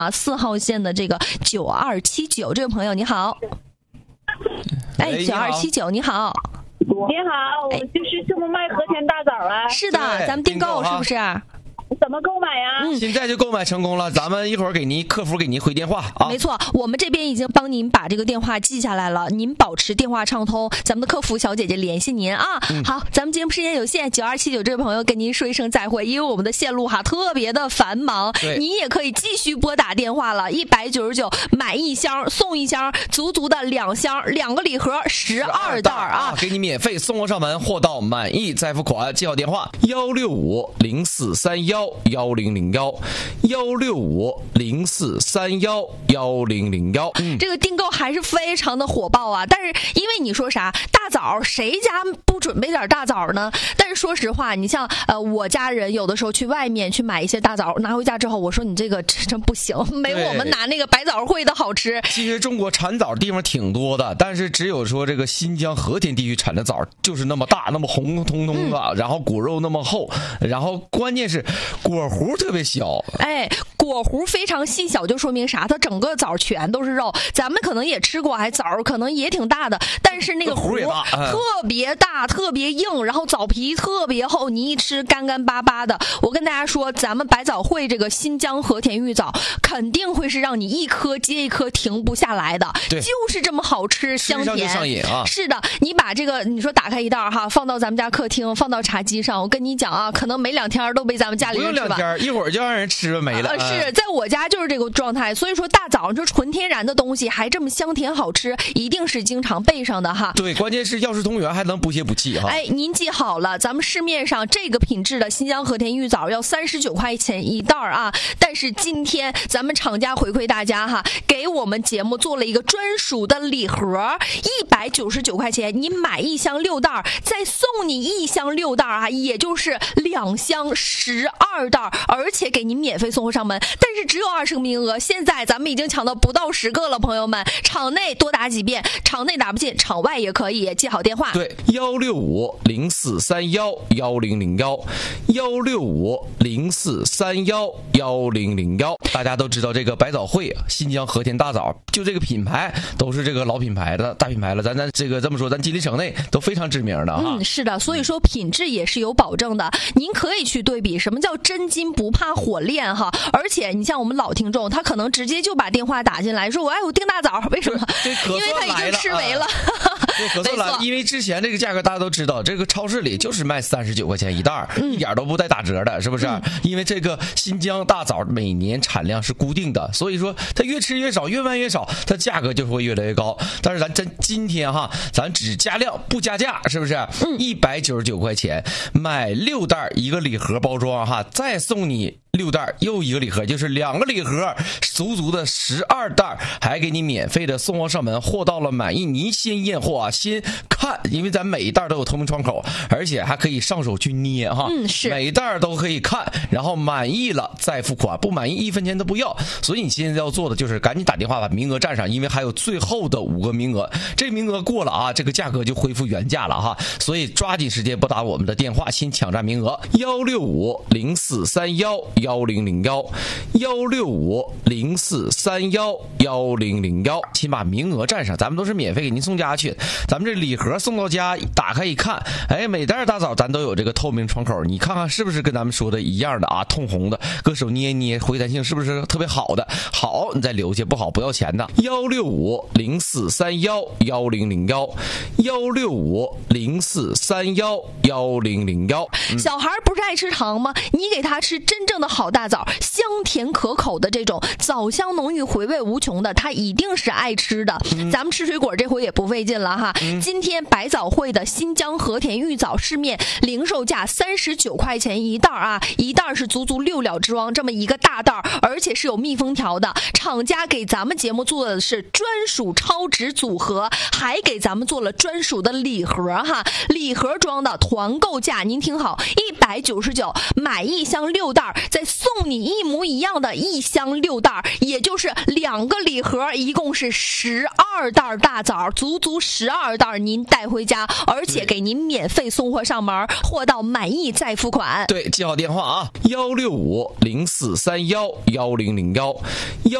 4号线的这个9279这位朋友你好。哎，9279你好。 你好，我就是这么卖和田大枣啊。 是的，咱们订购是不是？ 怎么购买呀？ 现在就购买成功了，咱们一会儿客服给您回电话啊。 没错，我们这边已经帮您把这个电话记下来了，您保持电话畅通，咱们的客服小姐姐联系您啊。好，咱们节目时间有限，9279这位朋友跟您说一声再会，因为我们的线路特别的繁忙，您也可以继续拨打电话了，199买1箱送1箱，足足的2箱，2个礼盒12袋啊， 给你免费送货上门，货到满意再付款。记好电话16504311001，16504311001。 这个订购还是非常的火爆啊！但是因为你说啥大枣，谁家不准备点大枣呢？但是说实话，你像我家人有的时候去外面去买一些大枣，拿回家之后，我说你这个真不行，没我们拿那个百枣汇的好吃。 其实中国产枣地方挺多的，但是只有说这个新疆和田地区产的枣就是那么大，那么红彤彤的，然后果肉那么厚，然后关键是果核特别小。 哎，果核非常细小，就说明啥？它整个枣全都是肉。咱们可能也吃过，枣可能也挺大的，但是那个核特别大，特别硬，然后枣皮特别厚，你一吃干干巴巴的。我跟大家说，咱们百枣汇这个新疆和田玉枣肯定会是让你一颗接一颗停不下来的，就是这么好吃香甜， 上瘾啊！ 是的，你把这个你说打开一袋放到咱们家客厅，放到茶几上，我跟你讲啊，可能没2天都被咱们家里人吃完。 不用2天，一会儿就让人吃没了。 是在我家就是这个状态，所以说大枣就纯天然的东西还这么香甜好吃，一定是经常备上的哈。 对，关键是药食同源，还能补血补气哈。 哎，您记好了，咱们市面上这个品质的新疆和田玉枣要39块钱一袋啊，但是今天咱们厂家回馈大家哈，给我们节目做了一个专属的礼盒，199块钱，你买1箱6袋，再送你1箱6袋啊，也就是2箱12袋，而且给您免费送货上门，但是只有20个名额，现在咱们已经抢到不到10个了，朋友们，场内多打几遍，场内打不进，场外也可以，记好电话。 对，16504311001，16504311001。大家都知道这个百枣汇新疆和田大枣，就这个品牌都是这个老品牌的大品牌了，咱这个这么说，咱吉林省内都非常知名的啊。 是的，所以说品质也是有保证的，您可以去对比什么叫真金不怕火炼哈。而且你像我们老听众，他可能直接就把电话打进来说我订大枣，为什么？因为他已经吃没了。 对，可算来，因为之前这个价格大家都知道，这个超市里就是卖39块钱一袋，一点都不带打折的，是不是？因为这个新疆大枣每年产量是固定的，所以说它越吃越少，越卖越少，它价格就会越来越高。但是咱今天咱只加量不加价，是不是？199块钱买6袋一个礼盒包装再送你6袋又一个礼盒，就是2个礼盒，足足的12袋，还给你免费的送货上门，货到了满意您先验货先看，因为咱每一袋都有透明窗口，而且还可以上手去捏是每一袋都可以看，然后满意了再付款，不满意1分钱都不要。所以你现在要做的就是赶紧打电话把名额占上，因为还有最后的5个名额，这名额过了这个价格就恢复原价了所以抓紧时间拨打我们的电话，先抢占名额，16504311001，16504311001，请把名额占上，咱们都是免费给您送家去。咱们这礼盒送到家，打开一看，每袋大枣咱都有这个透明窗口，你看看是不是跟咱们说的一样的通红的，搁手捏一捏，回弹性是不是特别好的？好，你再留下，不好不要钱的。16504311001，16504311001。 小孩不是爱吃糖吗？你给他吃真正的好大枣，香甜可口的这种枣香浓郁，回味无穷的，他一定是爱吃的。咱们吃水果这回也不费劲了今天百枣汇的新疆和田玉枣市面零售价39块钱一袋一袋是足足6两装，这么一个大袋，而且是有密封条的。厂家给咱们节目做的是专属超值组合，还给咱们做了专属的礼盒礼盒装的团购价您听好，199买1箱6袋，再送你一模一样的1箱6袋，也就是2个礼盒，一共是12袋大枣，足足12袋，您带回家，而且给您免费送货上门，货到满意再付款。 对，记好电话啊，16504311001。